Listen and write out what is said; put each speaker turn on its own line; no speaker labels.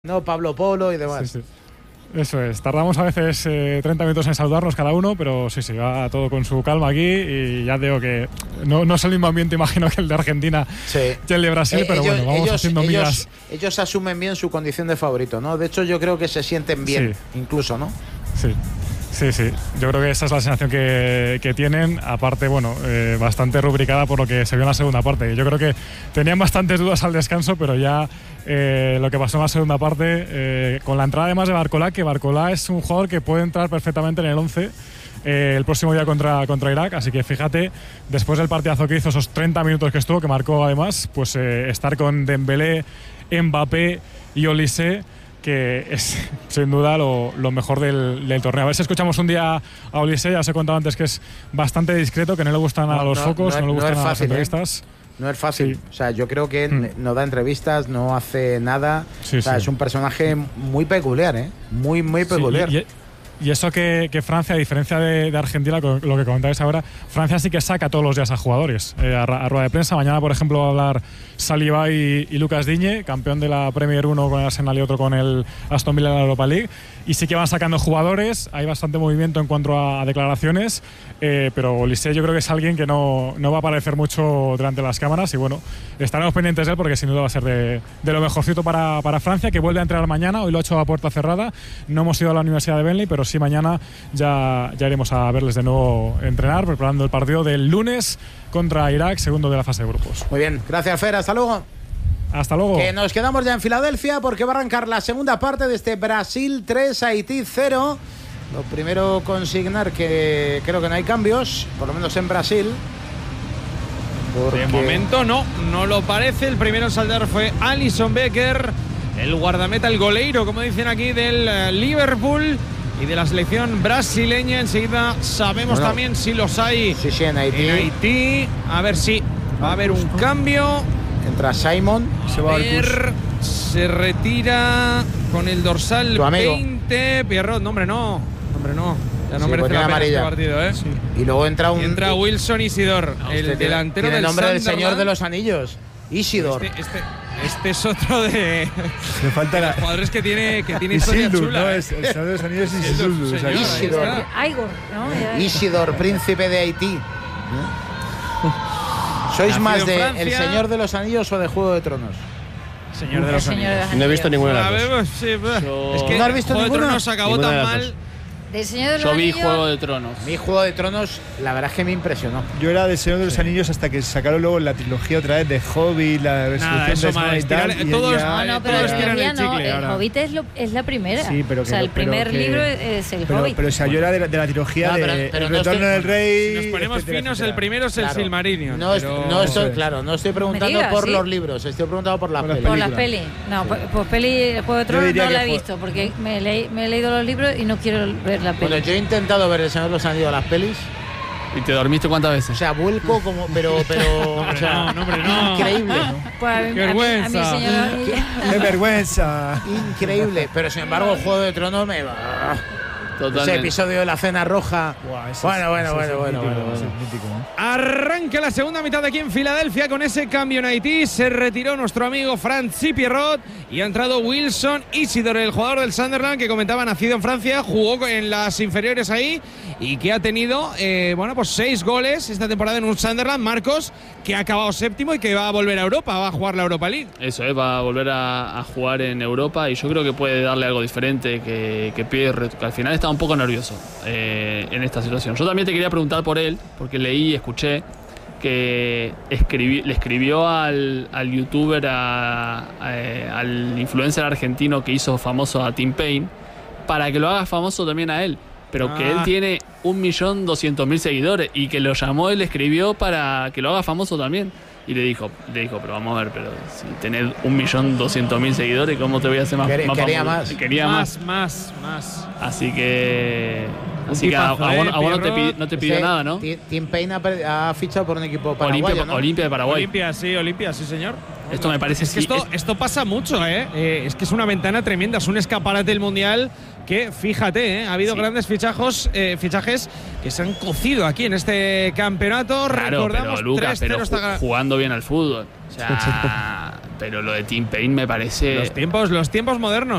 ¿no? Pablo Polo y demás.
Sí. Eso es, tardamos a veces 30 minutos en saludarnos cada uno, pero sí, va todo con su calma aquí y ya digo que no es el mismo ambiente, imagino, que el de Argentina y el de Brasil, pero bueno, vamos haciendo migas.
Ellos asumen bien su condición de favorito, ¿no? De hecho, yo creo que se sienten bien, incluso, ¿no?
Sí. Yo creo que esa es la sensación que tienen, aparte, bueno, bastante rubricada por lo que se vio en la segunda parte. Yo creo que tenían bastantes dudas al descanso, pero ya lo que pasó en la segunda parte, con la entrada además de Barcolá, que Barcolá es un jugador que puede entrar perfectamente en el 11 el próximo día contra Irak, así que fíjate, después del partidazo que hizo, esos 30 minutos que estuvo, que marcó además, pues estar con Dembélé, Mbappé y Olise, que es sin duda lo mejor del torneo. A ver si escuchamos un día a Olise. Ya os he contado antes que es bastante discreto, que no le gustan a los focos, no le gustan a las entrevistas.
No es fácil, o sea, yo creo que no da entrevistas, no hace nada, es un personaje muy peculiar, muy peculiar.
Y eso que Francia, a diferencia de Argentina, lo que comentabais ahora, Francia sí que saca todos los días a jugadores a rueda de prensa. Mañana, por ejemplo, va a hablar Saliba y Lucas Digne, campeón de la Premier, uno con el Arsenal y otro con el Aston Villa en la Europa League. Y sí que van sacando jugadores, hay bastante movimiento en cuanto a declaraciones, pero Olise yo creo que es alguien que no va a aparecer mucho delante de las cámaras y bueno, estaremos pendientes de él porque sin duda va a ser de lo mejorcito para Francia, que vuelve a entrenar mañana. Hoy lo ha hecho a puerta cerrada, no hemos ido a la Universidad de Burnley, pero sí mañana ya iremos a verles de nuevo entrenar, preparando el partido del lunes contra Irak, segundo de la fase de grupos.
Muy bien, gracias Fer, hasta luego.
Hasta luego.
Que nos quedamos ya en Filadelfia porque va a arrancar la segunda parte de este Brasil 3, Haití 0. Lo primero, consignar que creo que no hay cambios, por lo menos en Brasil.
De momento no lo parece. El primero en saltar fue Alisson Becker, el guardameta, el goleiro, como dicen aquí, del Liverpool y de la selección brasileña. Enseguida sabemos también si los hay
en Haití.
A ver si va a haber un cambio.
Entra Simon,
se retira con el dorsal 20. Pierrot, nombre no. Ya no merece la pena este partido, Sí.
Y luego entra
Wilson Isidor, el delantero del
nombre del
Sunderland.
Señor de los Anillos, Isidor.
Este es otro de
me falta
los jugadores que tiene historia chula.
¿no? Es el Señor de los Anillos
Isidor.
Igor, ¿no?
Isidor, príncipe de Haití. ¿Sois más de El Señor de los Anillos o de Juego de Tronos?
Señor de los Anillos.
No he visto ninguna de las dos.
Es que
¿No has visto
Juego de
ninguna?
Tronos acabó tan mal.
Del Señor de los
Yo vi
Anillos.
Juego de Tronos.
Mi Juego de Tronos, la verdad es que me impresionó.
Yo era del Señor de los Anillos hasta que sacaron luego la trilogía otra vez de Hobbit, la resurrección de Smaug y tal.
Pero
todos tiran el
no,
chicle
el
ahora.
Hobbit es la primera.
Sí, pero
o sea, el primer libro es el Hobbit.
Pero o sea, yo era de la trilogía de El Retorno del Rey.
Si nos ponemos finos, el primero es el Silmarillion.
No estoy preguntando por los libros, estoy preguntando por las pelis.
Por las pelis. No, pues peli, el Juego de Tronos no la he visto porque me he leído los libros y no quiero ver la peli.
Bueno, yo he intentado ver El Señor de los Anillos, las pelis.
¿Y te dormiste cuántas veces?
O sea, vuelco como, pero o sea, increíble, ¿no?
Pues
¡Qué vergüenza!
A mi señor,
¡Qué vergüenza!
Increíble, pero sin embargo, Juego de Tronos me va.
Totalmente.
Ese episodio de la Cena Roja. Bueno.
Arranca la segunda mitad aquí en Filadelfia con ese cambio en Haití. Se retiró nuestro amigo Francis Pierrot y ha entrado Wilson Isidor, el jugador del Sunderland que comentaba, nacido en Francia, jugó en las inferiores ahí y que ha tenido 6 goles esta temporada en un Sunderland, Marcos, que ha acabado séptimo y que va a volver a Europa, va a jugar la Europa League.
Eso va a volver a jugar en Europa y yo creo que puede darle algo diferente, que Pierre, que al final está un poco nervioso en esta situación. Yo también te quería preguntar por él, porque leí y escuché que le escribió al youtuber, al influencer argentino que hizo famoso a Tim Payne, para que lo haga famoso también a él, pero que él tiene 1.200.000 seguidores y que lo llamó, él le escribió para que lo haga famoso también. Y le dijo, pero vamos a ver, pero si tenés 1.200.000 seguidores, ¿cómo te voy a hacer más famoso? Quería más. Así que a vos no te pidió nada, ¿no?
Tim Payne ha fichado por un equipo paraguayo, ¿no?
Olimpia de Paraguay.
Olimpia, sí, señor.
Esto me parece...
Es que esto pasa mucho, es que es una ventana tremenda, es un escaparate del Mundial que, fíjate, ha habido grandes fichajes que se han cocido aquí en este campeonato.
Claro,
recordamos
pero Lucas,
3-0
jugando bien al fútbol. O sea, pero lo de Tim Payne me parece...
Los tiempos modernos.